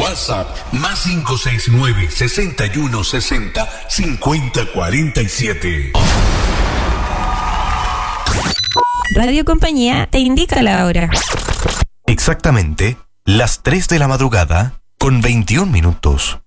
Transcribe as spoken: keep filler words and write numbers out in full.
WhatsApp más cinco seis nueve, seis uno seis cero, cinco cero cuatro siete. Radio Compañía te indica la hora. Exactamente las tres de la madrugada con veintiún minutos.